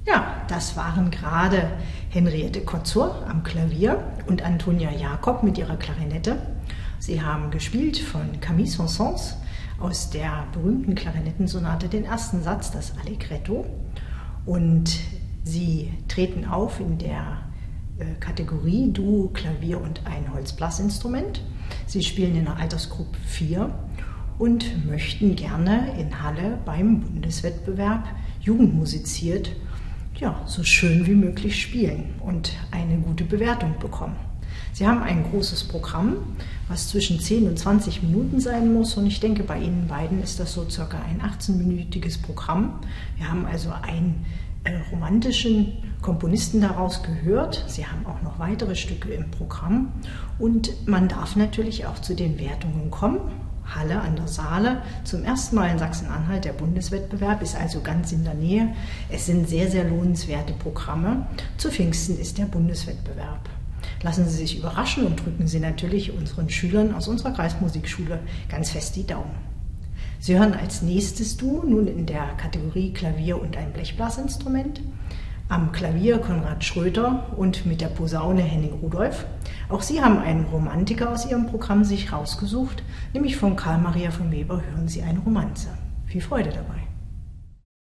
Ja, das waren gerade Henriette Kotzur am Klavier und Antonia Jakob mit ihrer Klarinette. Sie haben gespielt von Camille Saint-Saëns aus der berühmten Klarinettensonate den ersten Satz, das Allegretto. Und sie treten auf in der Kategorie Duo, Klavier und ein Holzblasinstrument. Sie spielen in der Altersgruppe 4 und möchten gerne in Halle beim Bundeswettbewerb Jugendmusiziert so schön wie möglich spielen und eine gute Bewertung bekommen. Sie haben ein großes Programm, was zwischen 10 und 20 Minuten sein muss, und ich denke, bei Ihnen beiden ist das so circa ein 18-minütiges Programm. Wir haben also einen romantischen Komponisten daraus gehört. Sie haben auch noch weitere Stücke im Programm und man darf natürlich auch zu den Wertungen kommen. Halle an der Saale, zum ersten Mal in Sachsen-Anhalt der Bundeswettbewerb, ist also ganz in der Nähe. Es sind sehr, sehr lohnenswerte Programme. Zu Pfingsten ist der Bundeswettbewerb. Lassen Sie sich überraschen und drücken Sie natürlich unseren Schülern aus unserer Kreismusikschule ganz fest die Daumen. Sie hören als nächstes Duo nun in der Kategorie Klavier und ein Blechblasinstrument. Am Klavier Konrad Schröter und mit der Posaune Henning Rudolph. Auch Sie haben einen Romantiker aus Ihrem Programm sich rausgesucht, nämlich von Karl Maria von Weber hören Sie eine Romanze. Viel Freude dabei!